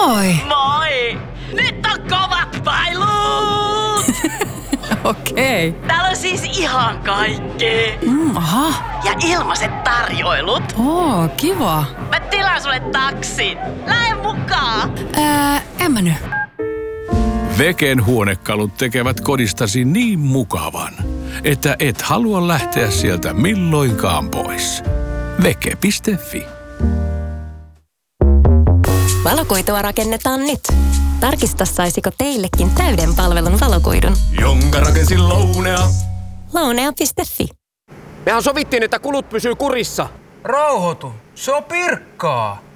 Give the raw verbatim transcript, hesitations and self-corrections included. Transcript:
Moi! Moi! Nyt on kovat pailut! Okei. Okay. Täällä on siis ihan kaikki. Mm, aha. Ja ilmaiset tarjoilut. Oo, kiva. Mä tilaan sulle taksin. Lähde mukaan. Ää, en mä nyt. Veken huonekalut tekevät kodistasi niin mukavan, että et halua lähteä sieltä milloinkaan pois. Veke piste fi. Valokuitua rakennetaan nyt. Tarkista, saisiko teillekin täyden palvelun valokuidun. Jonka rakensin Lounea. Lounea piste fi. Mehän sovittiin, että kulut pysyy kurissa. Rauhoitu, se on Pirkkaa.